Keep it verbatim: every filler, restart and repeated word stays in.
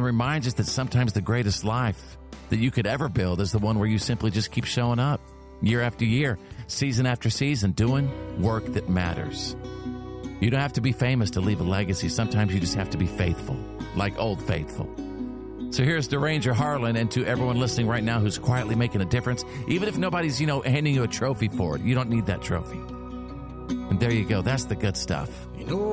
reminds us that sometimes the greatest life that you could ever build is the one where you simply just keep showing up year after year, season after season, doing work that matters. You don't have to be famous to leave a legacy. Sometimes you just have to be faithful, like Old Faithful. So here's to Ranger Harlan and to everyone listening right now who's quietly making a difference, even if nobody's, you know, handing you a trophy for it. You don't need that trophy. And there you go. That's the good stuff. You know